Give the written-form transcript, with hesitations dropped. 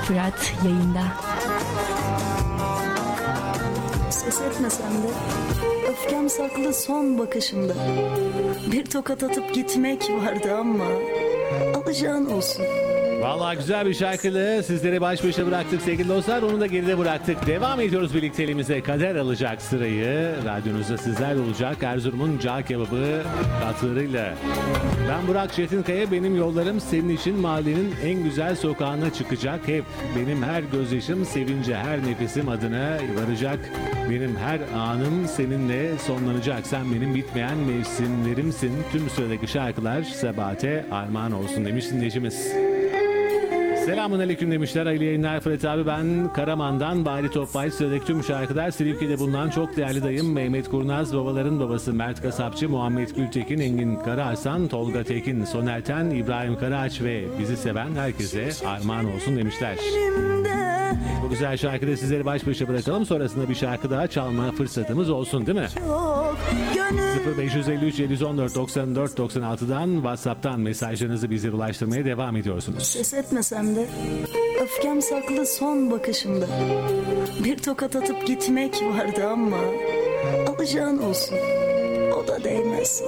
Fırat yayında. Ses etmesem de öfkem saklı son bakışımda. Bir tokat atıp gitmek vardı ama alacağın olsun. Vallahi güzel bir şarkıyla sizleri baş başa bıraktık sevgili dostlar. Onu da geride bıraktık. Devam ediyoruz birlikteliğimize. Kader alacak sırayı. Radyonuzda sizler olacak. Erzurum'un cağ kebabı tatlarıyla. Ben Burak Çetinkaya. Benim yollarım senin için mahallenin en güzel sokağına çıkacak. Hep benim her gözyaşım sevince her nefesim adına varacak. Benim her anım seninle sonlanacak. Sen benim bitmeyen mevsimlerimsin. Tüm sıradaki şarkılar Sebahat'e armağan olsun demiş dinleyicimiz. Selamun aleyküm demişler. Hayırlı yayınlar Fırat abi. Ben Karaman'dan Bari Topbay. Sıradaki tüm şarkılar Silifke'de bulunan çok değerli dayım Mehmet Kurnaz, babaların babası Mert Kasapçı, Muhammed Gültekin, Engin Karahasan, Tolga Tekin, Soner Ten, İbrahim Karaağaç ve bizi seven herkese armağan olsun demişler. Bu güzel şarkıda sizleri baş başa bırakalım. Sonrasında bir şarkı daha çalma fırsatımız olsun değil mi? 0553 714 94 96'dan WhatsApp'tan mesajlarınızı bize ulaştırmaya devam ediyorsunuz. Ses etmesem de öfkem saklı son bakışımda. Bir tokat atıp gitmek vardı ama alacağın olsun. O da değmez.